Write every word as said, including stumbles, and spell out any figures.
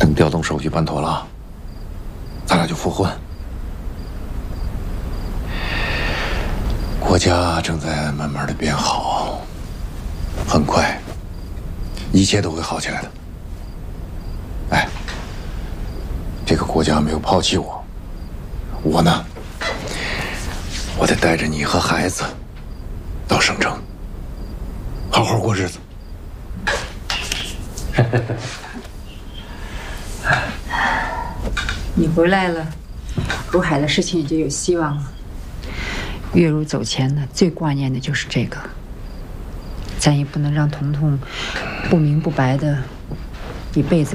等调动手续办妥了，咱俩就复婚。国家正在慢慢的变好，很快，一切都会好起来的。哎，这个国家没有抛弃我，我呢，我得带着你和孩子到省城，好好过日子。 你回来了，如海的事情也就有希望了。月如走前呢，最挂念的就是这个。咱也不能让彤彤不明不白的一辈子